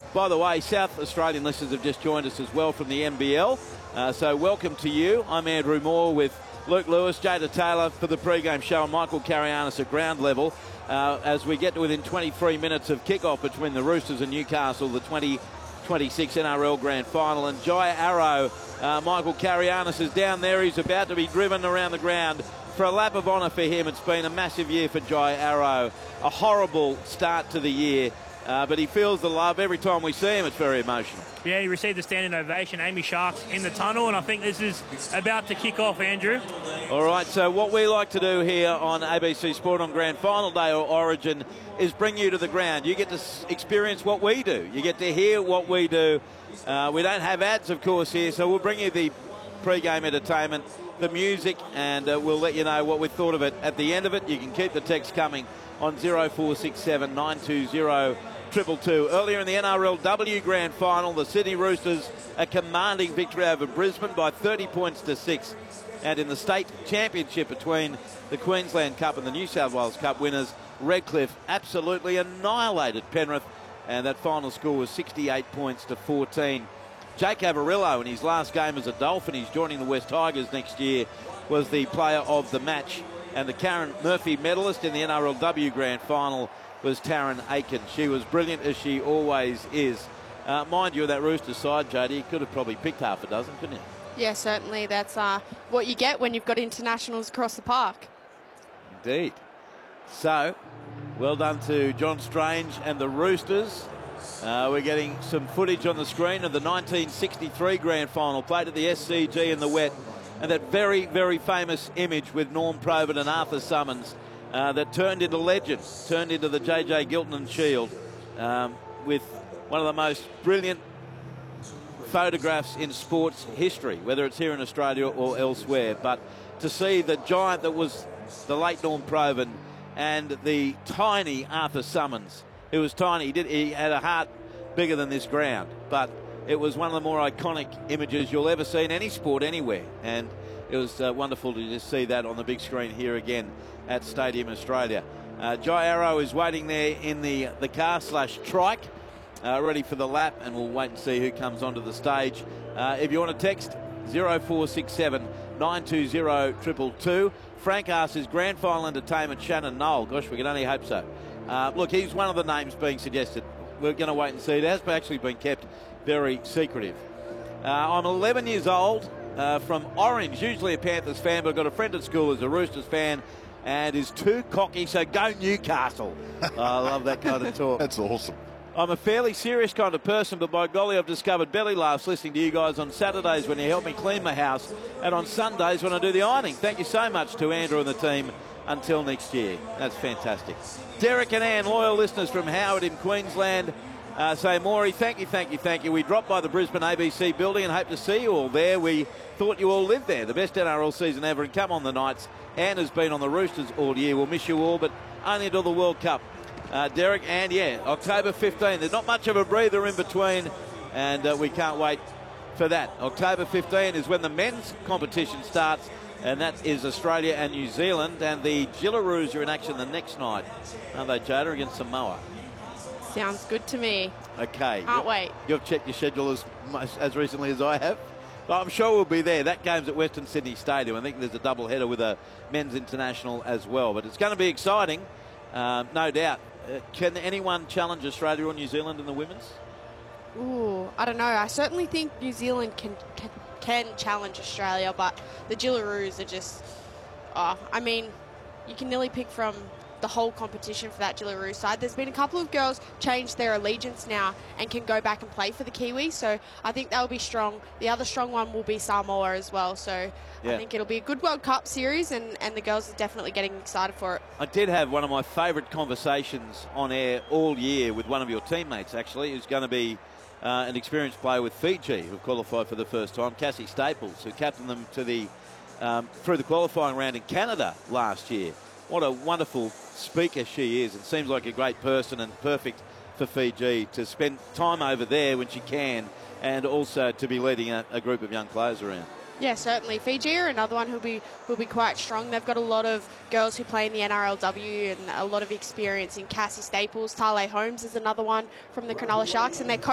By the way, South Australian listeners have just joined us as well from the NBL. So welcome to you. I'm Andrew Moore with Luke Lewis, Jada Taylor for the pre-game show, and Michael Carianis at ground level as we get to within 23 minutes of kick-off between the Roosters and Newcastle, the 2026 NRL Grand Final. And Jai Arrow, Michael Carianis is down there. He's about to be driven around the ground for a lap of honour for him. It's been a massive year for Jai Arrow. A horrible start to the year. But he feels the love every time we see him. It's very emotional. Yeah, he received a standing ovation. Amy Shark's in the tunnel, and I think this is about to kick off, Andrew. All right, so what we like to do here on ABC Sport on Grand Final Day or Origin is bring you to the ground. You get to experience what we do. You get to hear what we do. We don't have ads, of course, here, so we'll bring you the pre-game entertainment, the music, and we'll let you know what we thought of it. At the end of it, you can keep the text coming on 0467 920 222. Earlier in the NRLW Grand Final, the Sydney Roosters a commanding victory over Brisbane by 30 points to 6. And in the state championship between the Queensland Cup and the New South Wales Cup winners, Redcliffe absolutely annihilated Penrith, and that final score was 68 points to 14. Jake Averillo, in his last game as a Dolphin, he's joining the West Tigers next year, was the player of the match. And the Karen Murphy medalist in the NRLW Grand Final was Taryn Aiken. She was brilliant, as she always is. Mind you, that Roosters side, Jodie, you could have probably picked half a dozen, couldn't you? Yeah, certainly. That's what you get when you've got internationals across the park. Indeed. So, well done to John Strange and the Roosters. We're getting some footage on the screen of the 1963 Grand Final, played at the SCG in the wet, and that very, very famous image with Norm Probert and Arthur Summons that turned into legends, turned into the J.J. Giltinan Shield, with one of the most brilliant photographs in sports history, whether it's here in Australia or elsewhere. But to see the giant that was the late Norm Probert and the tiny Arthur Summons, who was tiny, he had a heart bigger than this ground, but it was one of the more iconic images you'll ever see in any sport anywhere. And it was wonderful to just see that on the big screen here again at Stadium Australia. Jai Arrow is waiting there in the car/trike, ready for the lap, and we'll wait and see who comes onto the stage. If you want to text, 0467 920 222. Frank asks, is Grand Final entertainment Shannon Noel? Gosh, we can only hope so. Look, he's one of the names being suggested. We're going to wait and see. It has actually been kept very secretive. I'm 11 years old, from Orange, usually a Panthers fan, but I've got a friend at school who's a Roosters fan and is too cocky, so go Newcastle. I love that kind of talk. That's awesome. I'm a fairly serious kind of person, but by golly, I've discovered belly laughs listening to you guys on Saturdays when you help me clean my house and on Sundays when I do the ironing. Thank you so much to Andrew and the team. Until next year. That's fantastic. Derek and Ann, loyal listeners from Howard in Queensland, say, Maury, thank you. We dropped by the Brisbane ABC building and hope to see you all there. We thought you all lived there. The best NRL season ever, and come on the Knights. Ann has been on the Roosters all year. We'll miss you all, but only until the World Cup. Derek, and yeah, October 15. There's not much of a breather in between, and we can't wait for that. October 15 is when the men's competition starts, and that is Australia and New Zealand, and the Gillaroos are in action the next night, aren't they, Jada, against Samoa? Sounds good to me. Okay. Can't wait. You've checked your schedule as recently as I have? Well, I'm sure we'll be there. That game's at Western Sydney Stadium. I think there's a double header with a men's international as well, but it's going to be exciting, no doubt. Can anyone challenge Australia or New Zealand in the women's? Ooh, I don't know. I certainly think New Zealand can challenge Australia, but the Gillaroos are just... I mean, you can nearly pick from the whole competition for that Gillaroos side. There's been a couple of girls change their allegiance now and can go back and play for the Kiwis, so I think they'll be strong. The other strong one will be Samoa as well, so yeah. I think it'll be a good World Cup series, and the girls are definitely getting excited for it. I did have one of my favourite conversations on air all year with one of your teammates, actually, who's going to be an experienced player with Fiji, who qualified for the first time, Cassie Staples, who captained them to the through the qualifying round in Canada last year. What a wonderful speaker she is. It seems like a great person and perfect for Fiji to spend time over there when she can, and also to be leading a group of young players around. Yeah, certainly. Fiji are another one who'll be quite strong. They've got a lot of girls who play in the NRLW and a lot of experience in Cassie Staples. Tale Holmes is another one from the Cronulla Sharks, and their coach